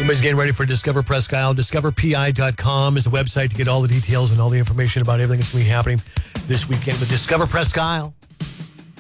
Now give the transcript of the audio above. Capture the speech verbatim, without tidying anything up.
Everybody's getting ready for Discover Presque Isle. discover p i dot com is the website to get all the details and all the information about everything that's going to be happening this weekend with Discover Presque Isle.